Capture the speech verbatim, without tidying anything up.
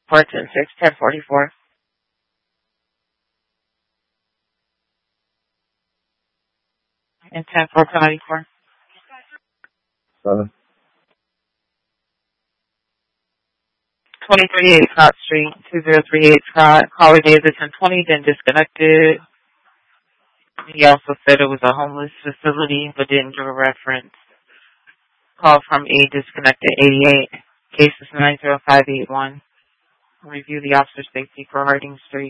four ten six, ten forty-four. And ten four ninety-four. Seven. twenty thirty-eight Scott Street, two zero three eight Scott. Caller gave the ten twenty, then disconnected. He also said it was a homeless facility, but didn't give a reference. Call from a disconnected eighty-eight. Case is nine zero five eight one. Review the officer's safety for Harding Street.